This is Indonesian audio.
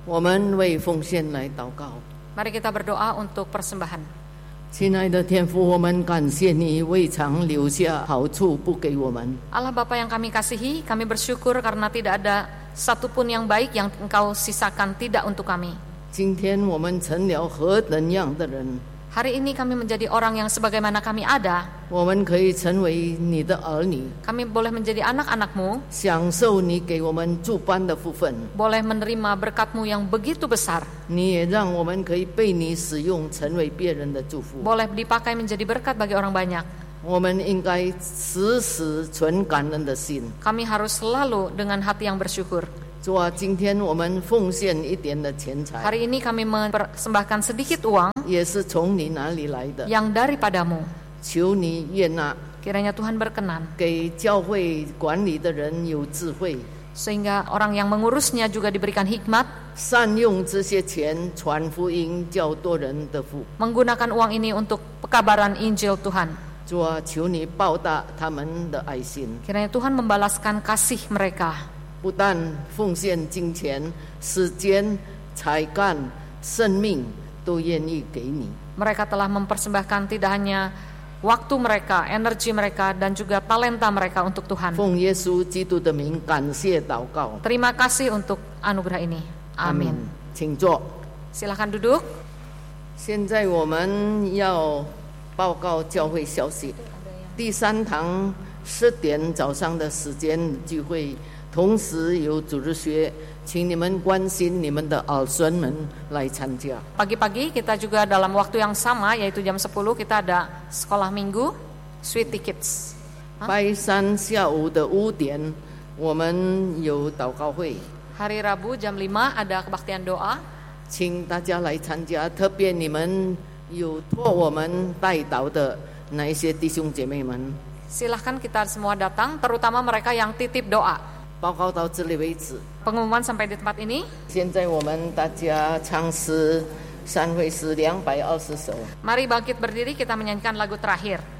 我们为奉献来祷告。 Mari kita berdoa untuk persembahan. 亲爱的天父，我们感谢你未尝留下好处不给我们。 Allah Bapa yang kami kasihi, kami bersyukur karena tidak ada satupun yang baik yang Engkau sisakan tidak untuk kami. 今天我们成了何等样的人， Hari ini kami menjadi orang yang sebagaimana kami ada. 我们可以成为你的儿女， Kami boleh menjadi anak-anak-Mu, 享受你给我们诸般的福分。 boleh menerima berkat-Mu yang begitu besar, 你也让我们可以被你使用，成为别人的祝福。 boleh dipakai menjadi berkat bagi orang banyak. 我们应该时时存感恩的心。 Kami harus selalu dengan hati yang bersyukur. 主啊，今天我们奉献一点的钱财， Hari ini kami mempersembahkan sedikit uang 也是从你哪里来的。 yang daripadamu. 求你悦纳， Kiranya Tuhan berkenan, 给教会管理的人有智慧， sehingga orang yang mengurusnya juga diberikan hikmat, 善用这些钱传福音，叫多人得福。 menggunakan uang ini untuk pekabaran Injil Tuhan. 主啊，求你报答他们的爱心， Kiranya Tuhan membalaskan kasih mereka. 不但奉献金钱、时间、才干、生命，都愿意给你。 Mereka telah mempersembahkan tidak hanya waktu mereka, energi mereka, dan juga talenta mereka untuk Tuhan. 奉耶稣基督的名，感谢祷告。 Terima kasih untuk anugerah ini. Amin. 请坐。 Silakan duduk. 现在我们要报告教会消息。第3堂10点早上的时间聚会，同时有主日学，请你们关心你们的儿孙们来参加。 Pagi-pagi kita juga dalam waktu yang sama, yaitu jam 10 kita ada sekolah minggu, Sweetie Kids. 拜三下午的5点，我们有祷告会， Hari Rabu jam 5 ada kebaktian doa. 请大家来参加。特别你们有托我们代祷的那一些弟兄姐妹们， Silahkan kita semua datang, terutama mereka yang titip doa. 报告到这里为止。 Pengumuman sampai di tempat ini. 现在我们大家唱诗，三会诗220首。 Mari bangkit berdiri, kita menyanyikan lagu terakhir.